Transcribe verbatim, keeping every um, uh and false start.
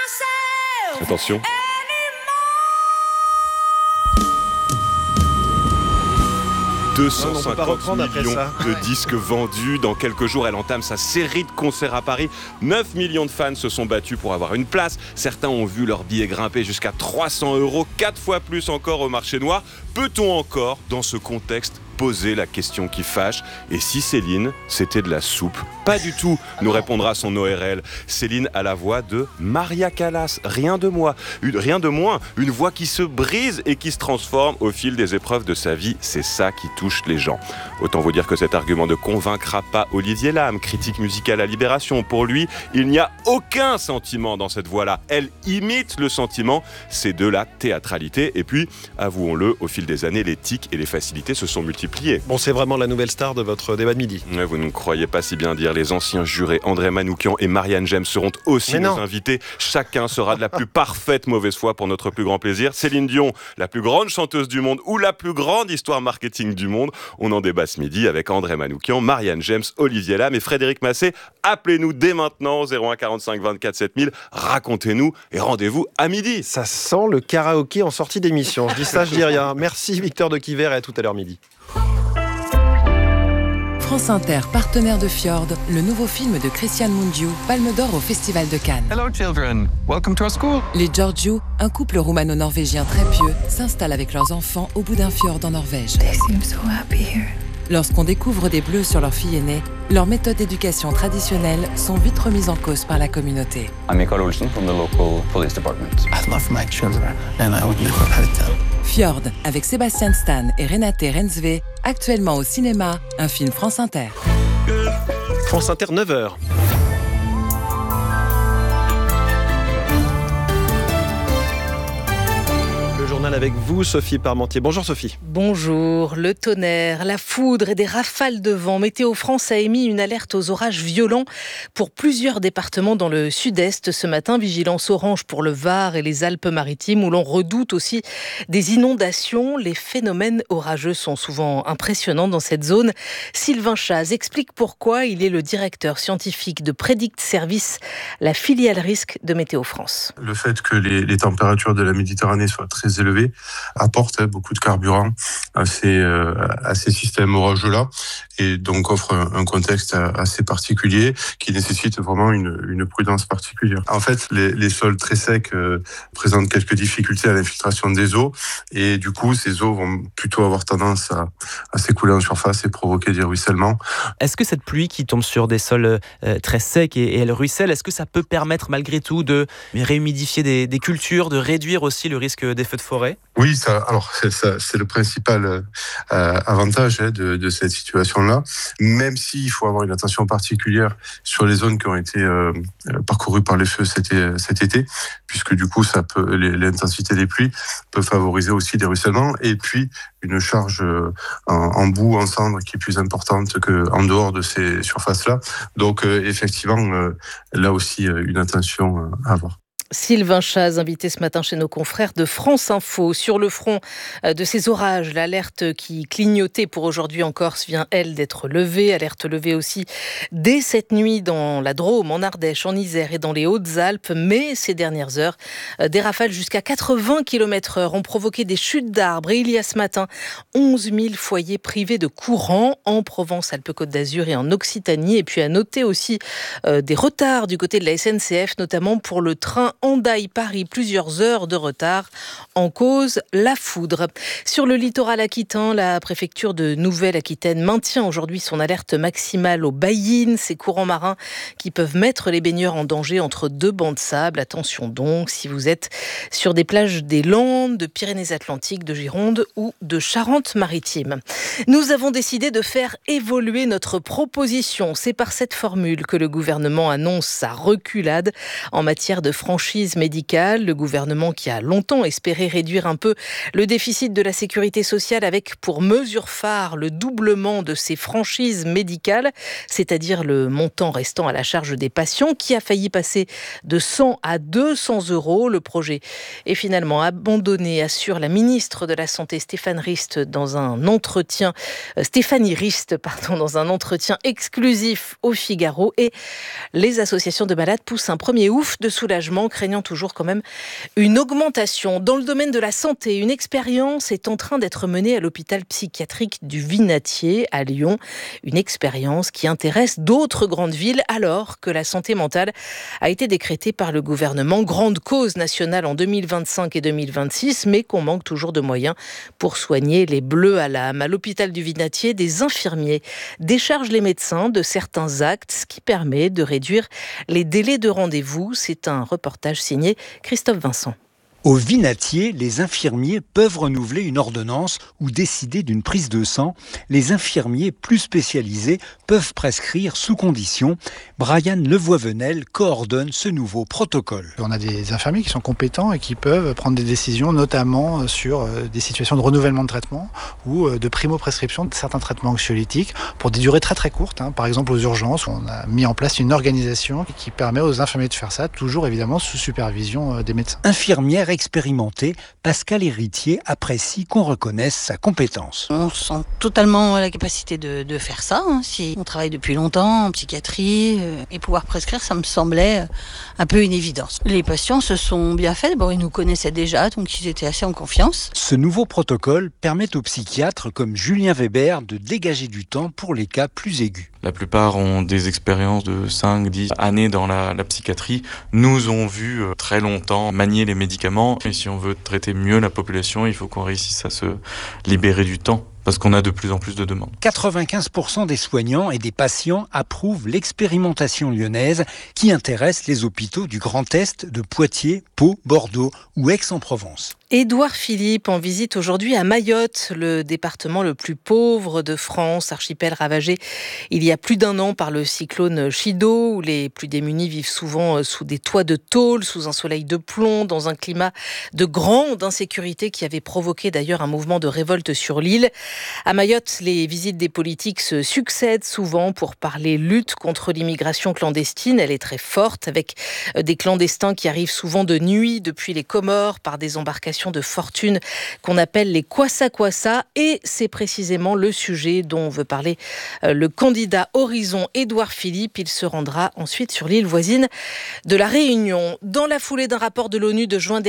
Attention. deux cent cinquante millions de disques vendus. Dans quelques jours, elle entame sa série de concerts à Paris. neuf millions de fans se sont battus pour avoir une place. Certains ont vu leur billet grimper jusqu'à trois cents euros, quatre fois plus encore au marché noir. Peut-on encore, dans ce contexte, poser la question qui fâche? Et si Céline, c'était de la soupe? Pas du tout, nous répondra son O R L. Céline a la voix de Maria Callas, rien de moi, une, rien de moins, une voix qui se brise et qui se transforme au fil des épreuves de sa vie. C'est ça qui touche les gens. Autant vous dire que cet argument ne convaincra pas Olivier Lam, critique musical à Libération. Pour lui, il n'y a aucun sentiment dans cette voix-là. Elle imite le sentiment, c'est de la théâtralité. Et puis, avouons-le, au fil des années, les tics et les facilités se sont multipliés. Bon, c'est vraiment la nouvelle star de votre débat de midi. Ouais, vous ne croyez pas si bien dire. Les anciens jurés André Manoukian et Marianne James seront aussi nos invités. Chacun sera de la plus parfaite mauvaise foi pour notre plus grand plaisir. Céline Dion, la plus grande chanteuse du monde ou la plus grande histoire marketing du monde. On en débat ce midi avec André Manoukian, Marianne James, Olivier Lam et Frédéric Massé. Appelez-nous dès maintenant au zéro un quarante-cinq vingt-quatre sept mille. Racontez-nous et rendez-vous à midi. Ça sent le karaoké en sortie d'émission. Je dis ça, je dis rien. Merci Victor de Quiver et à tout à l'heure midi. France Inter, partenaire de Fjord, le nouveau film de Christian Mungiu, Palme d'Or au Festival de Cannes. Hello children, welcome to our school. Les Georgiou, un couple roumano-norvégien très pieux, s'installent avec leurs enfants au bout d'un fjord en Norvège. They seem so happy here. Lorsqu'on découvre des bleus sur leur fille aînée, leurs méthodes d'éducation traditionnelles sont vite remises en cause par la communauté. I'm Mikael Olsen from the local police department. I love my children and I would never hurt them. Fjord, avec Sébastien Stan et Renate Rensve, actuellement au cinéma, un film France Inter. France Inter, neuf heures. Journal avec vous, Sophie Parmentier. Bonjour Sophie. Bonjour. Le tonnerre, la foudre et des rafales de vent. Météo France a émis une alerte aux orages violents pour plusieurs départements dans le sud-est ce matin. Vigilance orange pour le Var et les Alpes-Maritimes où l'on redoute aussi des inondations. Les phénomènes orageux sont souvent impressionnants dans cette zone. Sylvain Chaz explique pourquoi. Il est le directeur scientifique de Predict Service, la filiale risque de Météo France. Le fait que les, les températures de la Méditerranée soient très élevées apporte hein, beaucoup de carburant à ces, euh, à ces systèmes orageux-là et donc offre un, un contexte assez particulier qui nécessite vraiment une, une prudence particulière. En fait, les, les sols très secs euh, présentent quelques difficultés à l'infiltration des eaux et du coup, ces eaux vont plutôt avoir tendance à, à s'écouler en surface et provoquer des ruissellements. Est-ce que cette pluie qui tombe sur des sols euh, très secs et, et elle ruisselle, est-ce que ça peut permettre malgré tout de réhumidifier des, des cultures, de réduire aussi le risque des feux de forêt ? Oui, ça, alors c'est, ça, c'est le principal euh, avantage hein, de, de cette situation-là. Même s'il faut avoir une attention particulière sur les zones qui ont été euh, parcourues par les feux cet, cet été, puisque du coup, ça peut, les, l'intensité des pluies peut favoriser aussi des ruissellements et puis une charge euh, en, en boue, en cendre qui est plus importante qu'en dehors de ces surfaces-là. Donc, euh, effectivement, euh, là aussi, euh, une attention euh, à avoir. Sylvain Chaz, invité ce matin chez nos confrères de France Info. Sur le front de ces orages, l'alerte qui clignotait pour aujourd'hui en Corse vient, elle, d'être levée. Alerte levée aussi dès cette nuit dans la Drôme, en Ardèche, en Isère et dans les Hautes-Alpes. Mais ces dernières heures, des rafales jusqu'à quatre-vingts kilomètres heure ont provoqué des chutes d'arbres. Et il y a ce matin onze mille foyers privés de courant en Provence-Alpes-Côte d'Azur et en Occitanie. Et puis à noter aussi euh, des retards du côté de la S N C F, notamment pour le train Hendaye-Paris, plusieurs heures de retard en cause la foudre. Sur le littoral aquitain, la préfecture de Nouvelle-Aquitaine maintient aujourd'hui son alerte maximale aux baïnes, ces courants marins qui peuvent mettre les baigneurs en danger entre deux bancs de sable. Attention donc si vous êtes sur des plages des Landes, de Pyrénées-Atlantiques, de Gironde ou de Charente-Maritime. Nous avons décidé de faire évoluer notre proposition. C'est par cette formule que le gouvernement annonce sa reculade en matière de franchise médicale. Le gouvernement qui a longtemps espéré réduire un peu le déficit de la sécurité sociale avec pour mesure phare le doublement de ses franchises médicales, c'est-à-dire le montant restant à la charge des patients qui a failli passer de cent à deux cents euros. Le projet est finalement abandonné, assure la ministre de la Santé Stéphane Rist dans un entretien, euh, Stéphanie Rist, pardon, dans un entretien exclusif au Figaro, et les associations de malades poussent un premier ouf de soulagement. craignant toujours quand même une augmentation. Dans le domaine de la santé, une expérience est en train d'être menée à l'hôpital psychiatrique du Vinatier à Lyon. Une expérience qui intéresse d'autres grandes villes alors que la santé mentale a été décrétée par le gouvernement grande cause nationale en deux mille vingt-cinq et deux mille vingt-six, mais qu'on manque toujours de moyens pour soigner les bleus à l'âme. À l'hôpital du Vinatier, des infirmiers déchargent les médecins de certains actes, ce qui permet de réduire les délais de rendez-vous. C'est un reportage signé Christophe Vincent. Au Vinatier, les infirmiers peuvent renouveler une ordonnance ou décider d'une prise de sang. Les infirmiers plus spécialisés peuvent prescrire sous condition. Brian Levoivenel coordonne ce nouveau protocole. On a des infirmiers qui sont compétents et qui peuvent prendre des décisions, notamment sur des situations de renouvellement de traitement ou de primo-prescription de certains traitements anxiolytiques pour des durées très très courtes. Par exemple, aux urgences, on a mis en place une organisation qui permet aux infirmiers de faire ça, toujours évidemment sous supervision des médecins. Infirmière expérimenté, Pascal Héritier apprécie qu'on reconnaisse sa compétence. On sent totalement la capacité de, de faire ça. Hein. Si on travaille depuis longtemps en psychiatrie euh, et pouvoir prescrire, ça me semblait un peu une évidence. Les patients se sont bien faits. Bon, ils nous connaissaient déjà, donc ils étaient assez en confiance. Ce nouveau protocole permet aux psychiatres comme Julien Weber de dégager du temps pour les cas plus aigus. La plupart ont des expériences de cinq dix années dans la, la psychiatrie, nous ont vu très longtemps manier les médicaments. Et si on veut traiter mieux la population, il faut qu'on réussisse à se libérer du temps, parce qu'on a de plus en plus de demandes. quatre-vingt-quinze pour cent des soignants et des patients approuvent l'expérimentation lyonnaise qui intéresse les hôpitaux du Grand Est, de Poitiers, Pau, Bordeaux ou Aix-en-Provence. Édouard Philippe en visite aujourd'hui à Mayotte, le département le plus pauvre de France, archipel ravagé il y a plus d'un an par le cyclone Chido, où les plus démunis vivent souvent sous des toits de tôle, sous un soleil de plomb, dans un climat de grande insécurité qui avait provoqué d'ailleurs un mouvement de révolte sur l'île. À Mayotte, les visites des politiques se succèdent souvent pour parler lutte contre l'immigration clandestine. Elle est très forte, avec des clandestins qui arrivent souvent de nuit depuis les Comores par des embarcations de fortune qu'on appelle les kwassa-kwassa, et c'est précisément le sujet dont veut parler le candidat Horizon Édouard Philippe. Il se rendra ensuite sur l'île voisine de La Réunion. Dans la foulée d'un rapport de l'ONU de juin dernier,